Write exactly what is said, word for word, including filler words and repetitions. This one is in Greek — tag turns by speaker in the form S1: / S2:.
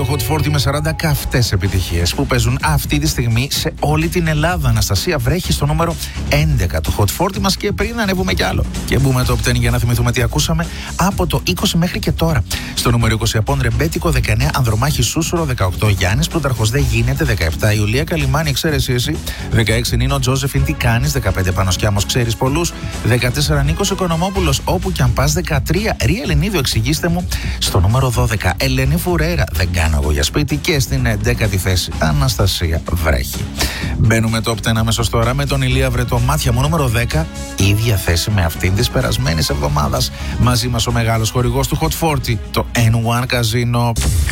S1: Hot φορτί με σαράντα καυτές επιτυχίες που παίζουν αυτή τη στιγμή σε όλη την Ελλάδα. Αναστασία Βρέχη στο νούμερο έντεκα το Hot φορτί μας, και πριν ανέβουμε κι άλλο και μπούμε top δέκα για να θυμηθούμε τι ακούσαμε από το είκοσι μέχρι και τώρα. Στο νούμερο είκοσι Απόν Ρεμπέτικο, δεκαεννέα Ανδρομάχη Σούσουρο, δεκαοκτώ Γιάννης Πλούταρχος Δεν Γίνεται, δεκαεπτά Ιουλία Καλιμάνη Εξαίρεση Εσύ, δεκαέξι Νίνο Τζόζεφιν Τι Κάνεις, δεκαπέντε Πανοσκιάμος Ξέρεις Πολλούς, δεκατέσσερα Νίκος Οικονομόπουλος Όπου κι αν πας, δεκατρία Ρία Ελενίδου Εξηγήστε Μου, στο νούμερο δώδεκα Ελένη Φουρέρα Δεν Κάνω Εγώ Για Σπίτι, και στην έντεκατη θέση Αναστασία Βρέχη. Μπαίνουμε top δέκα αμέσως τώρα με τον Ηλία Βρετό, Μάτια Μου, νούμερο δέκα, ίδια θέση με αυτήν της περασμένης εβδομάδας. Μαζί μας ο μεγάλος χορηγός του Hot φορτί, το N one Casino.